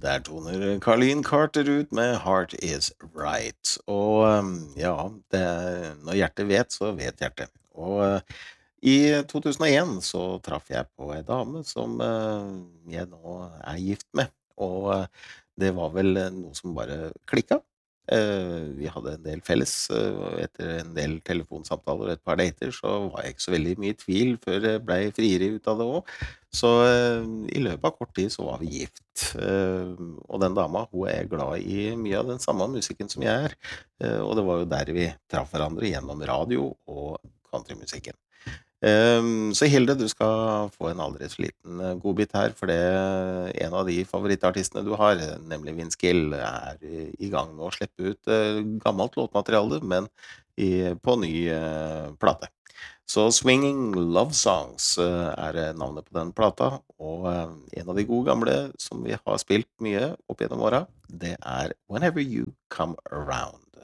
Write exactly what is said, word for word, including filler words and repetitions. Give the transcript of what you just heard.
Der toner Carleen Carter ut med Heart Is Right. Og um, ja, det, når hjertet vet, så vet hjertet. Og uh, i to tusen og en så traff jeg på en dame som uh, jeg nå er gift med. Og uh, det var vel uh, noe som bare klikket. Uh, vi hadde en del felles, uh, og etter en del telefonsamtaler og et par dater, så var jeg ikke så veldig mye i tvil før jeg ble friere ut av det også. Så uh, i løpet av kort tid så var vi gift. Uh, og den dama, hun er glad i mye av den samme musikken som jeg er. Uh, og det var jo der vi traff hverandre gjennom radio og countrymusikken. Um, så Hilde, du skal få en aldri så liten uh, godbit her, for det en av de favorittartistene du har, eh, nemlig Vince Gill, er i, i gang med å slippe ut uh, gammelt låtmateriale, men i, på ny uh, plate. Så Swinging Love Songs uh, er eh, navnet på den plata, og uh, en av de gode gamle som vi har spilt mye opp gjennom åra, det er Whenever You Come Around.